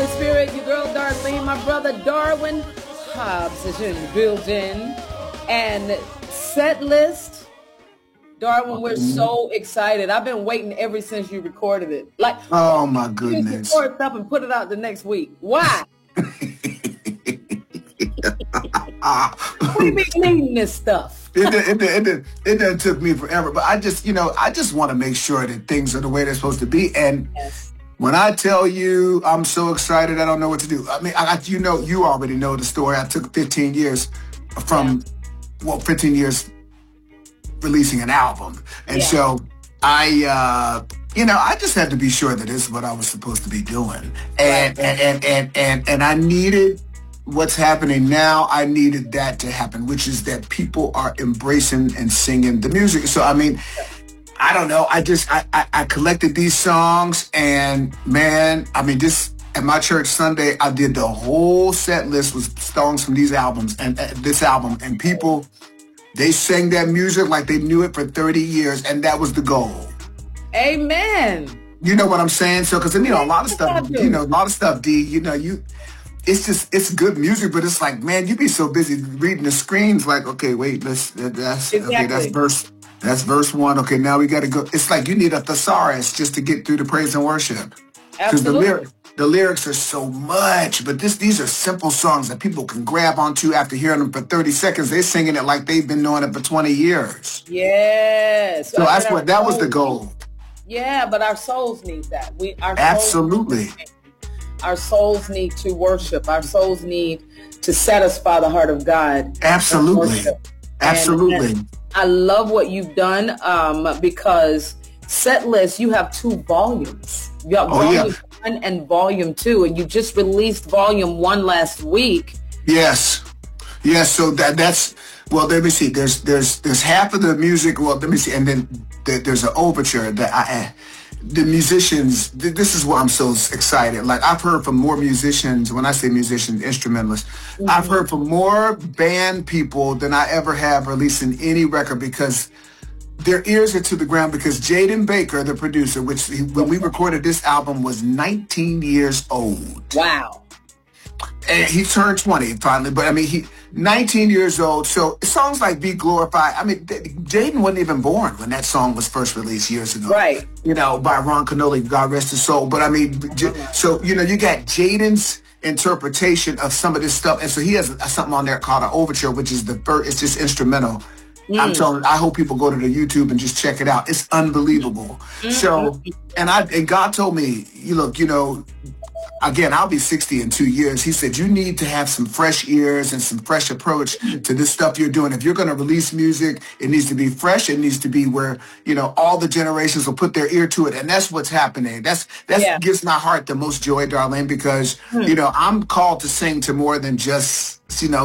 Holy Spirit, your girl Darlene, my brother Darwin Hobbs is in the building. And set list, Darwin, we're so excited. I've been waiting ever since you recorded it. Like, oh my goodness. You record stuff and put it out the next week. Why? We be needing this stuff. It done took me forever, but I just want to make sure that things are the way they're supposed to be. And yes. When I tell you I'm so excited, I don't know what to do. I mean, you already know the story. I took 15 years from, 15 years releasing an album. And so I just had to be sure that this is what I was supposed to be doing. And I needed what's happening now. I needed that to happen, which is that people are embracing and singing the music. So, I mean, I don't know. I collected these songs, and man, I mean, at my church Sunday, I did the whole set list with songs from these albums and this album, and people, they sang that music like they knew it for 30 years, and that was the goal. Amen. You know what I'm saying? So, because, a lot of stuff, D, it's good music, but it's like, man, you be so busy reading the screens, like, okay, wait, that's verse 1. Okay, now we got to go. It's like you need a thesaurus just to get through the praise and worship. Because the lyrics are so much, but these are simple songs that people can grab onto after hearing them for 30 seconds. They're singing it like they've been doing it for 20 years. Yes. So that was the goal. Yeah, but our souls need that. Absolutely. Our souls need to worship. Our souls need to satisfy the heart of God. Absolutely. Absolutely. And I love what you've done because set list, you have 2 volumes. You got volume 1 and volume 2, and you just released volume 1 last week. Yes. So that's let me see. There's half of the music. Well, let me see, and then there's an overture that the musicians, this is why I'm so excited. Like, I've heard from more musicians, when I say musicians, instrumentalists, I've heard from more band people than I ever have releasing any record, because their ears are to the ground, because Jaden Baker, the producer, when we recorded this album, was 19 years old. Wow. And he turned 20 finally, but he 19 years old. So songs like Be Glorified, Jaden wasn't even born when that song was first released years ago. Right. By Ron Canoli, God rest his soul. But so, you got Jaden's interpretation of some of this stuff. And so he has something on there called an overture, which is it's just instrumental. I'm telling you, I hope people go to the YouTube and just check it out. It's unbelievable. So, and God told me, again, I'll be 60 in 2 years. He said, you need to have some fresh ears and some fresh approach to this stuff you're doing. If you're going to release music, it needs to be fresh. It needs to be where, all the generations will put their ear to it. And that's what's happening. That gives my heart the most joy, Darlene, because, I'm called to sing to more than just,